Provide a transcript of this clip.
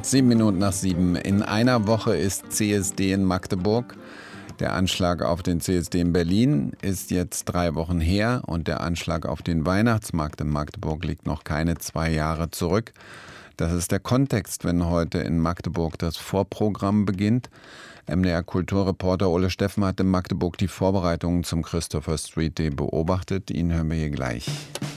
7 Minuten nach 7. In einer Woche ist CSD in Magdeburg. Der Anschlag auf den CSD in Berlin ist jetzt 3 Wochen her und der Anschlag auf den Weihnachtsmarkt in Magdeburg liegt noch keine 2 Jahre zurück. Das ist der Kontext, wenn heute in Magdeburg das Vorprogramm beginnt. MDR-Kulturreporter Ole Steffen hat in Magdeburg die Vorbereitungen zum Christopher Street Day beobachtet. Ihn hören wir hier gleich.